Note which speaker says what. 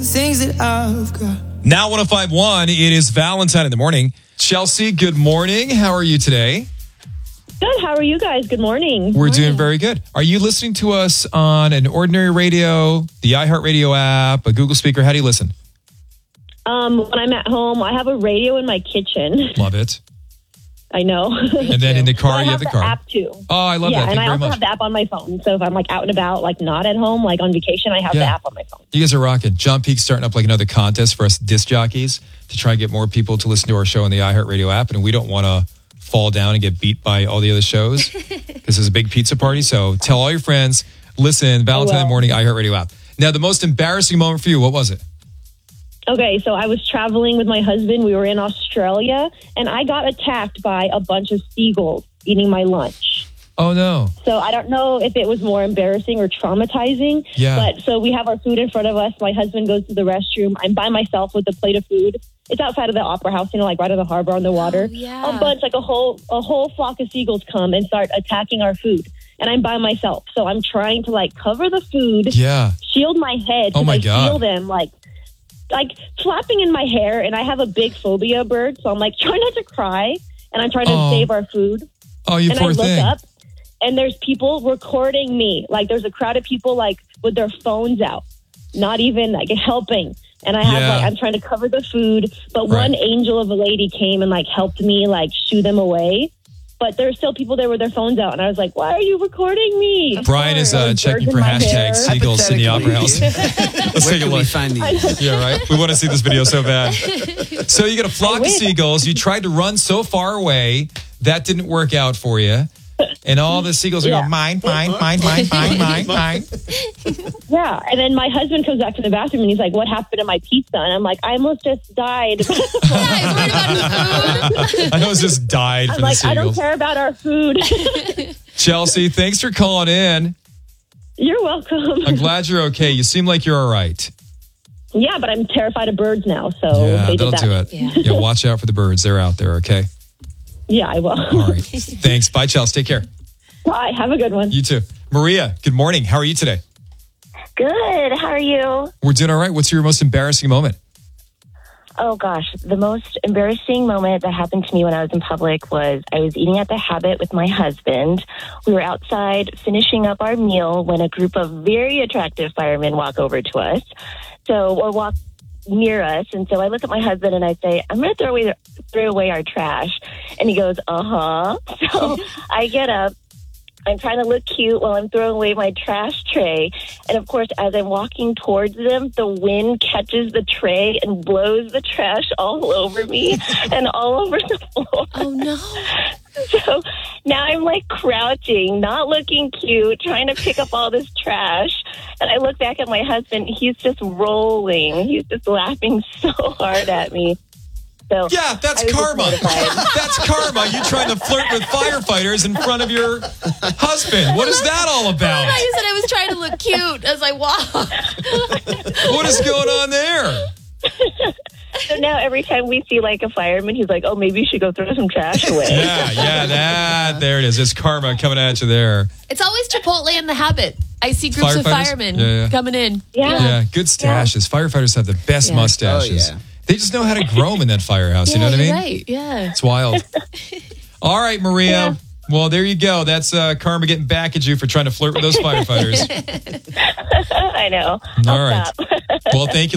Speaker 1: Things that I've got.
Speaker 2: Now 105.1, it is Valentine in the morning. Chelsea, good morning. How are you today?
Speaker 3: Good. How are you guys? Good morning.
Speaker 2: We're doing very good. Are you listening to us on an ordinary radio, the iHeartRadio app, a Google speaker? How do you listen?
Speaker 3: When I'm at home, I have a radio in my kitchen.
Speaker 2: Love it.
Speaker 3: I know.
Speaker 2: And then in the car,
Speaker 3: I
Speaker 2: you have the car.
Speaker 3: App too.
Speaker 2: Oh, I love that.
Speaker 3: Yeah,
Speaker 2: Thank
Speaker 3: and
Speaker 2: you
Speaker 3: I
Speaker 2: very
Speaker 3: also
Speaker 2: much.
Speaker 3: have the app on my phone. So if I'm like out and about, like not at home, like on vacation, I have the app on my phone.
Speaker 2: You guys are rocking. John Peak's starting up like another contest for us disc jockeys to try and get more people to listen to our show on the iHeartRadio app. And we don't want to fall down and get beat by all the other shows because there's a big pizza party. So tell all your friends, listen, Valentine morning, iHeartRadio app. Now, the most embarrassing moment for you, what was it?
Speaker 3: Okay, so I was traveling with my husband. We were in Australia, and I got attacked by a bunch of seagulls eating my lunch.
Speaker 2: Oh, no.
Speaker 3: So I don't know if it was more embarrassing or traumatizing.
Speaker 2: Yeah.
Speaker 3: But so we have our food in front of us. My husband goes to the restroom. I'm by myself with a plate of food. It's outside of the Opera House, like right on the harbor on the water.
Speaker 4: Oh, yeah.
Speaker 3: A bunch, like a whole flock of seagulls come and start attacking our food. And I'm by myself. So I'm trying to cover the food, shield my head.
Speaker 2: Oh, my
Speaker 3: I
Speaker 2: God.
Speaker 3: feel them like flapping in my hair, and I have a big phobia bird, so I'm trying not to cry, and I'm trying to save our food.
Speaker 2: Oh, you
Speaker 3: and
Speaker 2: poor
Speaker 3: I look
Speaker 2: thing.
Speaker 3: up, and there's people recording me. There's a crowd of people with their phones out, not even helping. And I have I'm trying to cover the food, but one angel of a lady came and helped me shoo them away. But there's still people there with their phones out. And I was like, why are you recording me?
Speaker 2: Brian is checking for hashtag seagulls in the Opera House. Let's take a look. Yeah, right. We want to see this video so bad. So you got a flock of seagulls. You tried to run so far away. That didn't work out for you. And all the seagulls are going, mine.
Speaker 3: Yeah. And then my husband comes back to the bathroom and he's like, what happened to my pizza? And I'm like, I almost just died.
Speaker 2: I almost just died
Speaker 3: I'm
Speaker 2: from the seagulls.
Speaker 3: I don't care about our food.
Speaker 2: Chelsea, thanks for calling in.
Speaker 3: You're welcome.
Speaker 2: I'm glad you're okay. You seem like you're all right.
Speaker 3: Yeah, but I'm terrified of birds now. So
Speaker 2: yeah,
Speaker 3: they
Speaker 2: that'll do it. Yeah, watch out for the birds. They're out there, okay?
Speaker 3: Yeah, I will.
Speaker 2: All right. Thanks. Bye, Chelsea. Take care.
Speaker 3: Bye. Have a good one.
Speaker 2: You too. Maria, good morning. How are you today?
Speaker 5: Good. How are you?
Speaker 2: We're doing all right. What's your most embarrassing moment?
Speaker 5: Oh, gosh. The most embarrassing moment that happened to me when I was in public was I was eating at the Habit with my husband. We were outside finishing up our meal when a group of very attractive firemen walk over to us. Or walk near us. And so I look at my husband and I say, I'm going to throw away our trash. And he goes, uh-huh. So I get up. I'm trying to look cute while I'm throwing away my trash tray. And, of course, as I'm walking towards them, the wind catches the tray and blows the trash all over me and all over the floor.
Speaker 4: Oh, no.
Speaker 5: So now I'm crouching, not looking cute, trying to pick up all this trash. And I look back at my husband. He's just rolling. He's just laughing so hard at me. So
Speaker 2: yeah, that's karma. That's karma. You trying to flirt with firefighters in front of your husband. What is that all about?
Speaker 4: I said I was trying to look cute as I walked.
Speaker 2: What is going on there?
Speaker 5: So now every time we see a fireman, he's like, oh, maybe you should go throw some trash away.
Speaker 2: Yeah, there it is. It's karma coming at you there.
Speaker 4: It's always Chipotle in the Habit. I see groups of firemen coming in.
Speaker 5: Yeah,
Speaker 2: good stashes. Firefighters have the best mustaches. Oh, yeah. They just know how to grow them in that firehouse. You know what I mean?
Speaker 4: Right, yeah.
Speaker 2: It's wild. All right, Maria. Yeah. Well, there you go. That's karma getting back at you for trying to flirt with those firefighters.
Speaker 5: I know.
Speaker 2: All right. Well, thank you.